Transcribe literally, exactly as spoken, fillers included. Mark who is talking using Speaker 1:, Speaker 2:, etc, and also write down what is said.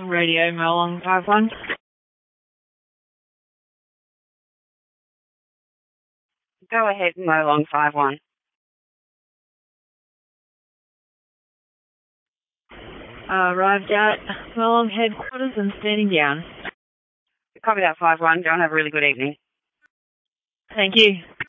Speaker 1: Radio Merlong five one. Go ahead, Merlong five one. Uh, arrived at Merlong headquarters and standing down. Copy that five one. Go and have a really good evening. Thank you.